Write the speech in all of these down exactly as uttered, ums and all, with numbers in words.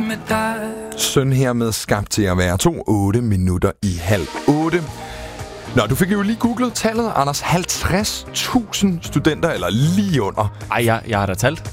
med dig. Søn hermed skabt til at være to otte minutter i halv otte. Nå, du fik jo lige googlet tallet, Anders. halvtreds tusind studenter, eller lige under. Ej, jeg, jeg har da talt.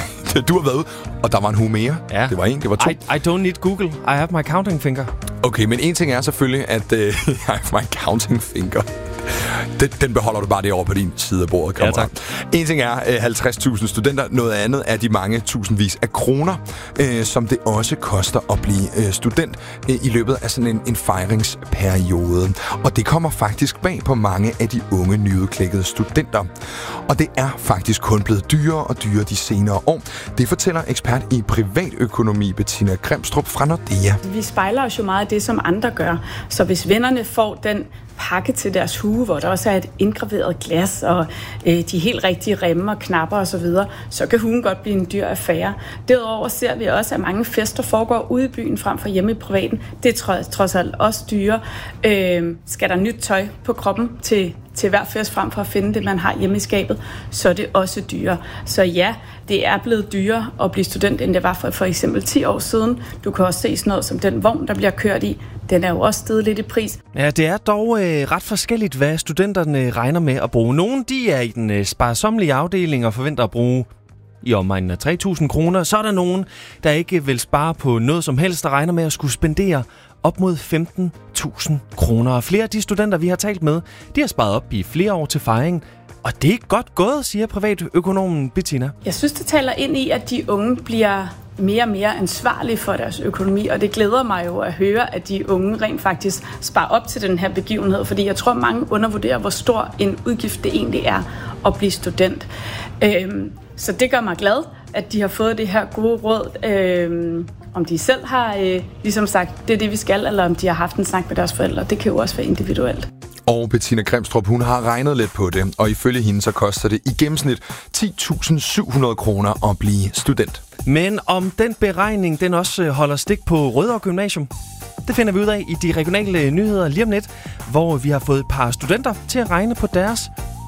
Du har været ude, og der var en hue mere. Ja. Det var en, det var to. I, I don't need Google. I have my counting finger. Okay, men en ting er selvfølgelig, at uh, I have my counting finger. Den, den beholder du bare derovre på din side af bordet, kammerat. Ja, en ting er uh, halvtreds tusind studenter. Noget andet er de mange tusindvis af kroner, uh, som det også koster at blive uh, student uh, i løbet af sådan en, en fejringsperiode. Og det kommer faktisk bag på mange af de unge nyudklækkede studenter. Og det er faktisk kun blevet dyrere og dyrere de senere år. Det fortæller ekspert i privatøkonomi Bettina Kremstrup fra Nordea. Vi spejler os jo meget af det, som andre gør. Så hvis vennerne får den pakke til deres hue, hvor der også er et indgraveret glas og øh, de helt rigtige remmer, knapper osv., så, så kan huen godt blive en dyr affære. Derudover ser vi også, at mange fester foregår ude i byen frem for hjemme i privaten. Det er trods, trods alt også dyre. Øh, skal der nyt tøj på kroppen til, til hver fest frem for at finde det, man har hjemme i skabet, så er det også dyre. Så ja, det er blevet dyrere at blive student, end det var for for eksempel ti år siden. Du kan også se sådan noget som den vogn, der bliver kørt i. Den er jo også steget lidt i pris. Ja, det er dog øh, ret forskelligt, hvad studenterne regner med at bruge. Nogle de er i den øh, sparsommelige afdeling og forventer at bruge i omegnen af tre tusind kroner. Så er der nogen, der ikke vil spare på noget som helst, der regner med at skulle spendere op mod femten tusind kroner. Og flere af de studenter, vi har talt med, de har sparet op i flere år til fejring. Og det er godt gået, siger privatøkonomen Bettina. Jeg synes, det taler ind i, at de unge bliver mere og mere ansvarlige for deres økonomi, og det glæder mig jo at høre, at de unge rent faktisk sparer op til den her begivenhed, fordi jeg tror, mange undervurderer, hvor stor en udgift det egentlig er at blive student. Øhm, så det gør mig glad, at de har fået det her gode råd. Øhm, om de selv har øh, ligesom sagt, det er det, vi skal, eller om de har haft en snak med deres forældre. Det kan jo også være individuelt. Og Bettina Kremstrup, hun har regnet lidt på det, og ifølge hende så koster det i gennemsnit ti tusind syv hundrede kroner at blive student. Men om den beregning, den også holder stik på Rødovre Gymnasium, det finder vi ud af i de regionale nyheder lige om lidt, hvor vi har fået et par studenter til at regne på deres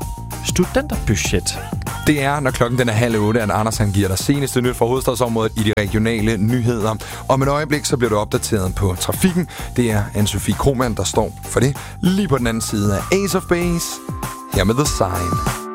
studenterbudget. Det er, når klokken den er halv otte, at Anders han giver dig seneste nyt fra hovedstadsområdet i de regionale nyheder. Om et øjeblik, så bliver du opdateret på trafikken. Det er Anne-Sophie Krohmann, der står for det, lige på den anden side af Ace of Base, her med The Sign.